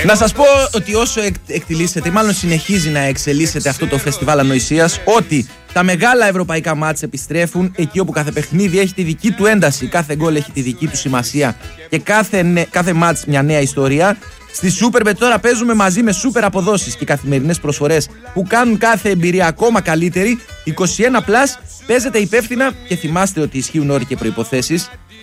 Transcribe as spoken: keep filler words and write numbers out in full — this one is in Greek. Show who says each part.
Speaker 1: Να σας πω ότι όσο εκ, εκτιλήσεται, μάλλον συνεχίζει να εξελίσσεται αυτό το φεστιβάλ ανοησίας, ότι τα μεγάλα ευρωπαϊκά μάτς επιστρέφουν εκεί όπου κάθε παιχνίδι έχει τη δική του ένταση, κάθε γκολ έχει τη δική του σημασία και κάθε, κάθε μάτς μια νέα ιστορία. Στη Superbet τώρα παίζουμε μαζί με σούπερ αποδόσεις και καθημερινές προσφορές που κάνουν κάθε εμπειρία ακόμα καλύτερη. είκοσι ένα συν, παίζετε υπεύθυνα και θυμάστε ότι ισχύουν όροι και προϋποθέσεις.